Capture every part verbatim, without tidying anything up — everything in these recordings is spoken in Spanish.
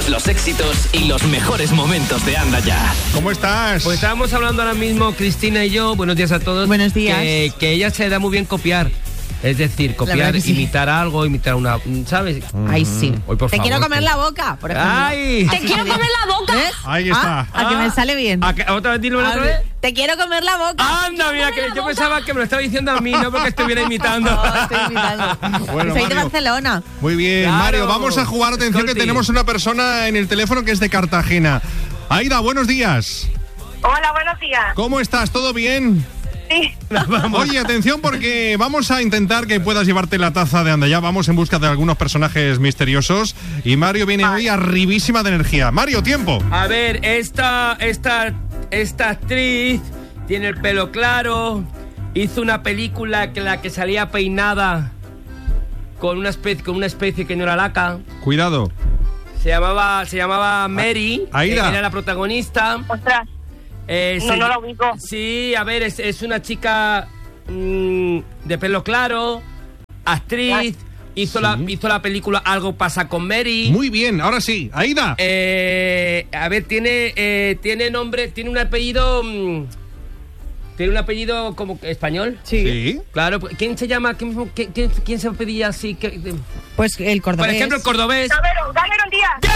todos los éxitos y los mejores momentos de Anda Ya. ¿Cómo estás? Pues estábamos hablando ahora mismo, Cristina y yo, buenos días a todos. Buenos días. Que, que ella se da muy bien copiar. Es decir, copiar, sí. imitar algo, imitar una... ¿Sabes? Ay, sí. Hoy, por Te favor, quiero comer que... la boca, por ejemplo. ¡Ay! ¡Te quiero comer la boca! ¿Ves? Ahí está. Ah, a que me sale bien. ¿A que, ¿Otra vez dilo A otra ver, vez? Te quiero comer la boca. Anda, mira, que yo pensaba que me lo estaba diciendo a mí, no porque estuviera imitando. No, estoy imitando. Bueno, Soy de Mario. Barcelona. Muy bien, Claro. Mario, vamos a jugar. Atención, Escolti. que tenemos una persona en el teléfono que es de Cartagena. Aida, buenos días. Hola, buenos días. ¿Cómo estás? ¿Todo bien? Sí. Oye, atención, porque vamos a intentar que puedas llevarte la taza de Anda Ya. Vamos en busca de algunos personajes misteriosos. Y Mario viene hoy arribísima de energía. Mario, tiempo. A ver, esta, esta, esta actriz tiene el pelo claro, hizo una película que la que salía peinada con una especie, con una especie que no era laca. Cuidado. Se llamaba, se llamaba Mary. Aida. Era la protagonista. Ostras. Eh, No, se- no la ubico. Sí, a ver, es, es una chica mm, de pelo claro, actriz, hizo, la, hizo la película Algo pasa con Mary. Muy bien, ahora sí. Aida. Eh, a ver, tiene, eh, tiene nombre, tiene un apellido... mm, tiene un apellido como que español. Sí. Claro, pues, ¿quién se llama? ¿Quién, quién, quién- quién se pedía así? ¿Qué- de- Pues el cordobés. Por ejemplo, el cordobés. Cameron, Cameron Díaz.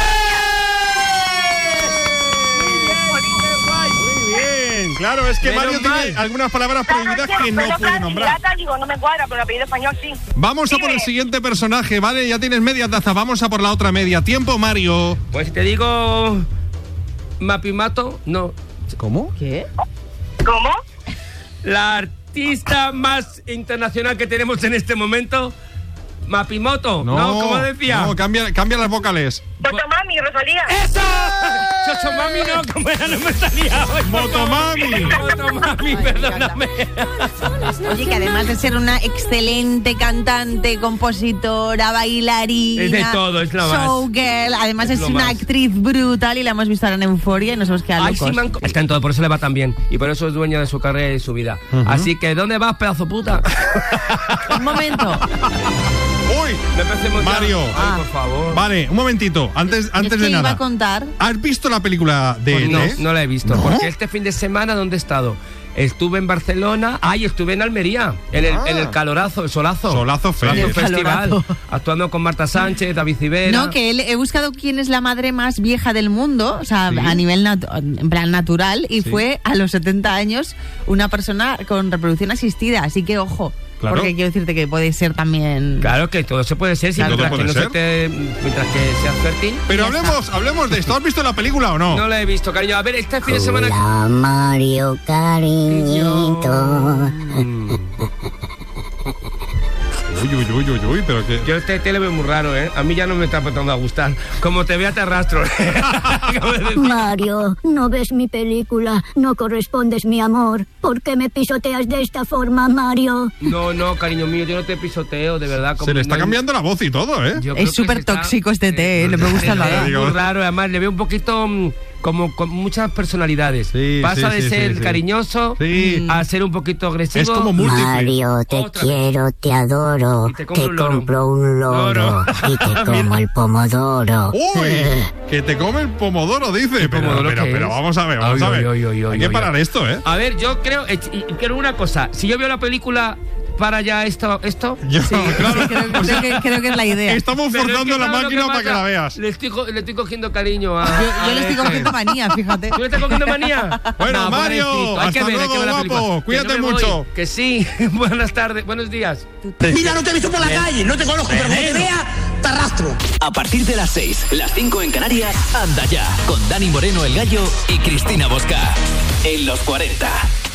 Muy bien. Claro, es que Menos Mario mal. tiene algunas palabras prohibidas que no puede nombrar. Digo, no me cuadra, pero el apellido español sí. Vamos a por el siguiente personaje, ¿vale? Ya tienes media taza, vamos a por la otra media. Tiempo, Mario. Pues si te digo... Mapimato, no. ¿Cómo? ¿Qué? ¿Cómo? La artista más internacional que tenemos en este momento, Mapimoto, ¿no? ¿Cómo decía? No, cambia, cambia las vocales. Motomami, Rosalía. ¡Eso! Chochomami no, como era, no me salía hoy. Motomami. Motomami, perdóname. Oye, que además de ser una excelente cantante, compositora, bailarina, Es de todo, es la más. showgirl, además Es es, lo una más. actriz brutal y la hemos visto ahora en Euforia y nos hemos quedado Ay, locos. sí, man. Está en todo, por eso le va tan bien. Y por eso es dueño de su carrera y su vida. Así que, ¿dónde vas, pedazo puta? Un momento. Uy, No empecemos ya. Mario. Ay, Ah. por favor. Vale, un momentito, antes, antes es de que iba nada. a contar. ¿Has visto la película de Pues él, no, eh? no la he visto. ¿No? Porque este fin de semana, ¿dónde he estado? Estuve en Barcelona. Ay, estuve en Almería. En el, Ah. en el calorazo, el solazo. Solazo Fest. Solazo El Festival. calorazo. Actuando con Marta Sánchez, David Civera. No, que él, he buscado quién es la madre más vieja del mundo, o sea, Sí. a nivel natu- en plan natural, y Sí. fue a los setenta años una persona con reproducción asistida, así que ojo, Claro. porque quiero decirte que puede ser también... Claro que todo se puede ser, si Claro, mientras, todo que no puede se te, mientras que seas fértil. Pero hablemos, hablemos de esto. ¿Has visto la película o no? No la he visto, cariño. A ver, este fin de semana... Hola, Mario, cariñito. Uy, uy, uy, uy, uy, pero que... Yo este tele veo muy raro, ¿eh? A mí ya no me está empezando a gustar. Como te vea, te arrastro. Acabo de decir. Mario, no ves mi película, no correspondes mi amor. ¿Por qué me pisoteas de esta forma, Mario? No, no, cariño mío, yo no te pisoteo, de verdad. como Se le está no hay- cambiando la voz y todo, ¿eh? Yo creo Es que súper se está- tóxico este té, ¿eh? No me gusta Es nada. muy raro, además le veo un poquito mm, como con muchas personalidades. Sí, Pasa sí, de sí, ser sí, sí. cariñoso Sí. a ser un poquito agresivo. Es como múltiple. Mario, te Otra vez. quiero, te adoro. Y te compro Te un loro. compro un loro. Loro. Y te como el pomodoro. ¡Uy! Que te come el pomodoro, dice. Pero, pomodoro pero, qué pero es? vamos a ver, vamos Ay, a ver. ay, ay, ay, Hay ay, que ay, parar ay. esto, ¿eh? A ver, yo creo, eh, y quiero una cosa, si yo veo la película para ya esto, esto Yo, claro. Sí, creo, creo que, creo que es la idea. Yo, Estamos Pero es forzando que, la ¿sabes lo máquina para que pasa? la veas. Le estoy, co- le estoy cogiendo cariño a... yo le estoy a cogiendo este. manía, fíjate. ¿Tú le estás cogiendo manía? Bueno, No, Mario, pobrecito, hay que hasta ver, hay que luego, ver la guapo. película. Cuídate Que no me mucho. voy, que sí. Buenas tardes, buenos días. Mira, no te he visto por la calle, no te conozco, pero como te vea, te arrastro. A partir de las seis, las cinco en Canarias, Anda Ya, con Dani Moreno el Gallo y Cristina Bosca. En los cuarenta.